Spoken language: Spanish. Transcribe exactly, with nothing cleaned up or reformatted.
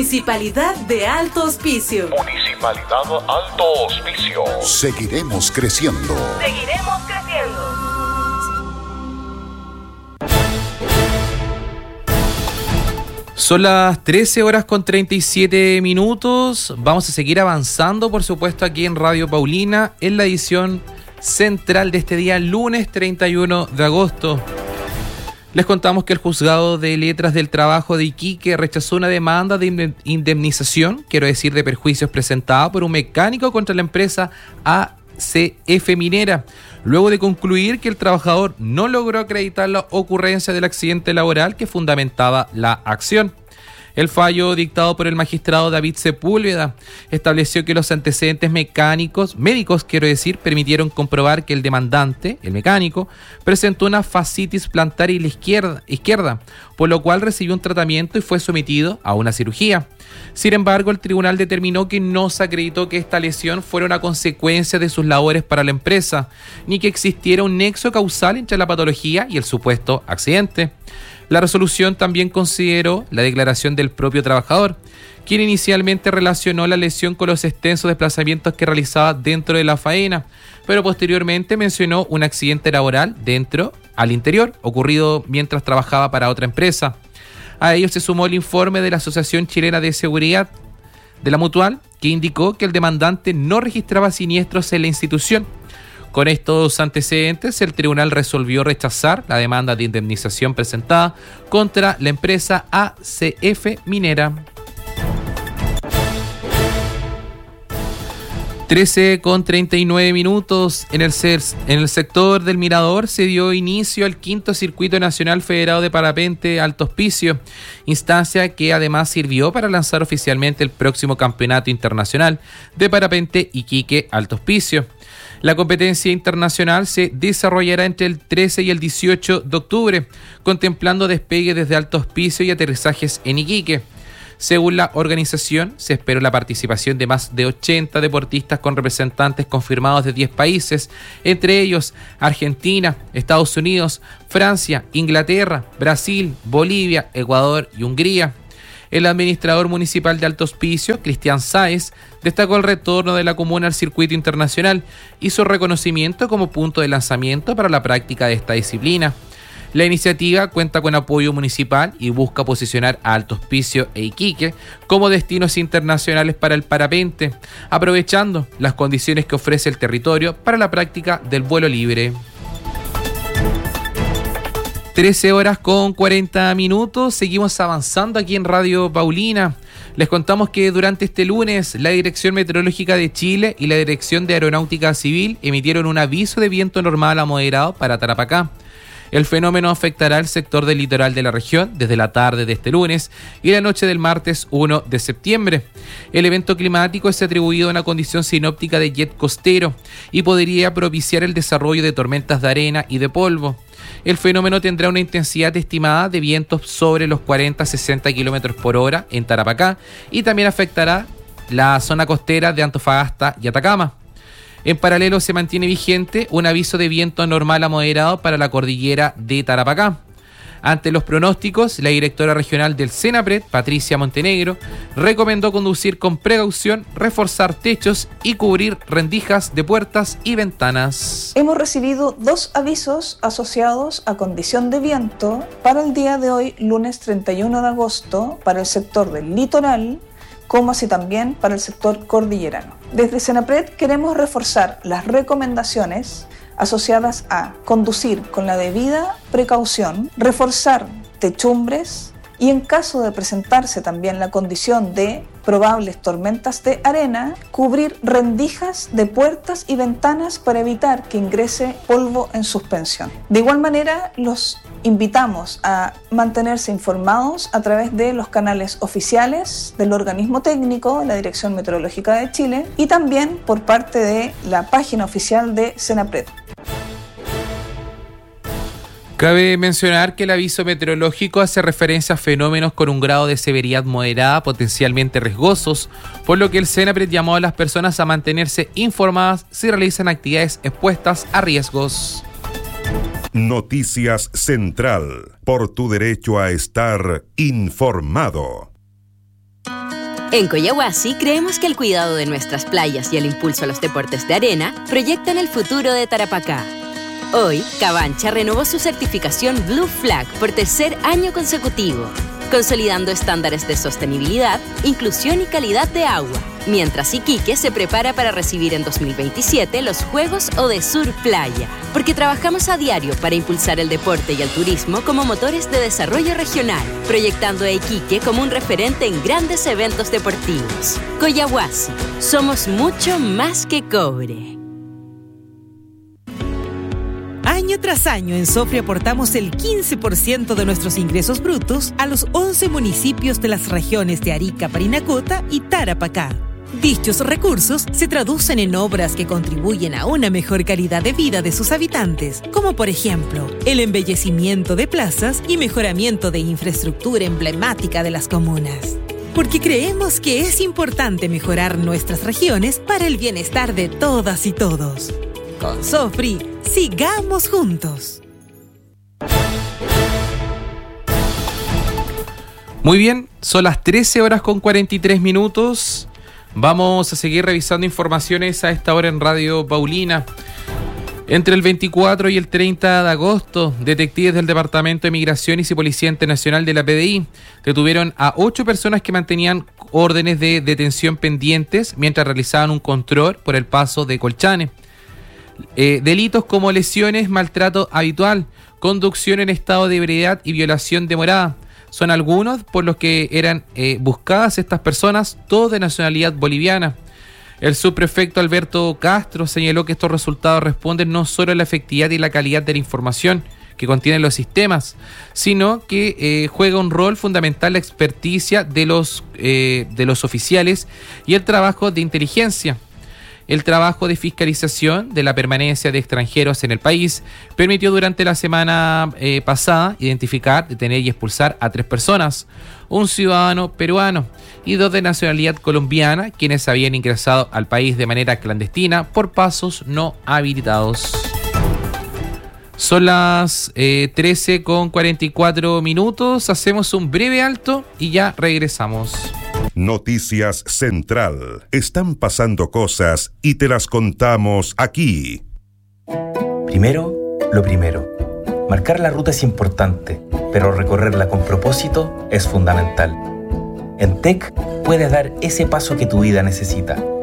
Municipalidad de Alto Hospicio. Municipalidad Alto Hospicio. Seguiremos creciendo. Seguiremos creciendo. Son las trece horas con treinta y siete minutos. Vamos a seguir avanzando, por supuesto, aquí en Radio Paulina, en la edición central de este día, lunes treinta y uno de agosto. Les contamos que el Juzgado de Letras del Trabajo de Iquique rechazó una demanda de indemnización, quiero decir de perjuicios, presentada por un mecánico contra la empresa A C F Minera, luego de concluir que el trabajador no logró acreditar la ocurrencia del accidente laboral que fundamentaba la acción. El fallo dictado por el magistrado David Sepúlveda estableció que los antecedentes mecánicos, médicos quiero decir, permitieron comprobar que el demandante, el mecánico, presentó una fascitis plantar y la izquierda, izquierda, por lo cual recibió un tratamiento y fue sometido a una cirugía. Sin embargo, el tribunal determinó que no se acreditó que esta lesión fuera una consecuencia de sus labores para la empresa, ni que existiera un nexo causal entre la patología y el supuesto accidente. La resolución también consideró la declaración del propio trabajador, quien inicialmente relacionó la lesión con los extensos desplazamientos que realizaba dentro de la faena, pero posteriormente mencionó un accidente laboral dentro, al interior, ocurrido mientras trabajaba para otra empresa. A ello se sumó el informe de la Asociación Chilena de Seguridad de la Mutual, que indicó que el demandante no registraba siniestros en la institución. Con estos antecedentes, el tribunal resolvió rechazar la demanda de indemnización presentada contra la empresa A C F Minera. trece con treinta y nueve minutos. En el, en el sector del Mirador se dio inicio al quinto Circuito Nacional Federado de Parapente Alto Hospicio, instancia que además sirvió para lanzar oficialmente el próximo Campeonato Internacional de Parapente Iquique Alto Hospicio. La competencia internacional se desarrollará entre el trece y el dieciocho de octubre, contemplando despegue desde Alto Hospicio y aterrizajes en Iquique. Según la organización, se espera la participación de más de ochenta deportistas con representantes confirmados de diez países, entre ellos Argentina, Estados Unidos, Francia, Inglaterra, Brasil, Bolivia, Ecuador y Hungría. El administrador municipal de Alto Hospicio, Cristian Sáez, destacó el retorno de la comuna al circuito internacional y su reconocimiento como punto de lanzamiento para la práctica de esta disciplina. La iniciativa cuenta con apoyo municipal y busca posicionar a Alto Hospicio e Iquique como destinos internacionales para el parapente, aprovechando las condiciones que ofrece el territorio para la práctica del vuelo libre. trece horas con cuarenta minutos, seguimos avanzando aquí en Radio Paulina. Les contamos que durante este lunes la Dirección Meteorológica de Chile y la Dirección de Aeronáutica Civil emitieron un aviso de viento normal a moderado para Tarapacá. El fenómeno afectará el sector del litoral de la región desde la tarde de este lunes y la noche del martes primero de septiembre. El evento climático es atribuido a una condición sinóptica de jet costero y podría propiciar el desarrollo de tormentas de arena y de polvo. El fenómeno tendrá una intensidad estimada de vientos sobre los cuarenta a sesenta kilómetros por hora en Tarapacá y también afectará la zona costera de Antofagasta y Atacama. En paralelo se mantiene vigente un aviso de viento normal a moderado para la cordillera de Tarapacá. Ante los pronósticos, la directora regional del Senapred, Patricia Montenegro, recomendó conducir con precaución, reforzar techos y cubrir rendijas de puertas y ventanas. Hemos recibido dos avisos asociados a condición de viento para el día de hoy, lunes treinta y uno de agosto, para el sector del litoral, como así también para el sector cordillerano. Desde Senapred queremos reforzar las recomendaciones asociadas a conducir con la debida precaución, reforzar techumbres y en caso de presentarse también la condición de probables tormentas de arena, cubrir rendijas de puertas y ventanas para evitar que ingrese polvo en suspensión. De igual manera, los invitamos a mantenerse informados a través de los canales oficiales del organismo técnico, la Dirección Meteorológica de Chile, y también por parte de la página oficial de Senapred. Cabe mencionar que el aviso meteorológico hace referencia a fenómenos con un grado de severidad moderada potencialmente riesgosos, por lo que el Senapred llamó a las personas a mantenerse informadas si realizan actividades expuestas a riesgos. Noticias Central, por tu derecho a estar informado. En Coyahuasi creemos que el cuidado de nuestras playas y el impulso a los deportes de arena proyectan el futuro de Tarapacá. Hoy, Cabancha renovó su certificación Blue Flag por tercer año consecutivo, consolidando estándares de sostenibilidad, inclusión y calidad de agua, mientras Iquique se prepara para recibir en dos mil veintisiete los Juegos Odesur Playa, porque trabajamos a diario para impulsar el deporte y el turismo como motores de desarrollo regional, proyectando a Iquique como un referente en grandes eventos deportivos. Coyahuasi, somos mucho más que cobre. Año tras año en Sofri aportamos el quince por ciento de nuestros ingresos brutos a los once municipios de las regiones de Arica, Parinacota y Tarapacá. Dichos recursos se traducen en obras que contribuyen a una mejor calidad de vida de sus habitantes, como por ejemplo, el embellecimiento de plazas y mejoramiento de infraestructura emblemática de las comunas. Porque creemos que es importante mejorar nuestras regiones para el bienestar de todas y todos. Con Sofri, sigamos juntos. Muy bien, son las trece horas con cuarenta y tres minutos. Vamos a seguir revisando informaciones a esta hora en Radio Paulina. Entre el veinticuatro y el treinta de agosto, detectives del Departamento de Migraciones y Policía Internacional de la P D I detuvieron a ocho personas que mantenían órdenes de detención pendientes mientras realizaban un control por el paso de Colchane. Eh, delitos como lesiones, maltrato habitual, conducción en estado de ebriedad y violación de morada son algunos por los que eran eh, buscadas estas personas, todos de nacionalidad boliviana. El subprefecto Alberto Castro señaló que estos resultados responden no solo a la efectividad y la calidad de la información que contienen los sistemas, sino que eh, juega un rol fundamental la experticia de los, eh, de los oficiales y el trabajo de inteligencia. El trabajo de fiscalización de la permanencia de extranjeros en el país permitió durante la semana eh, pasada identificar, detener y expulsar a tres personas, un ciudadano peruano y dos de nacionalidad colombiana, quienes habían ingresado al país de manera clandestina por pasos no habilitados. Son las eh, trece con cuarenta y cuatro minutos, hacemos un breve alto y ya regresamos. Noticias Central. Están pasando cosas y te las contamos aquí. Primero, lo primero. Marcar la ruta es importante, pero recorrerla con propósito es fundamental. En T E C puedes dar ese paso que tu vida necesita.